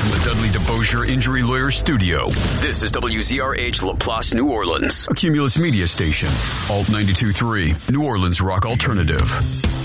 from the Dudley DeBosier Injury Lawyer Studio, this is WZRH LaPlace, New Orleans, a Cumulus Media station, Alt 92.3, New Orleans Rock Alternative.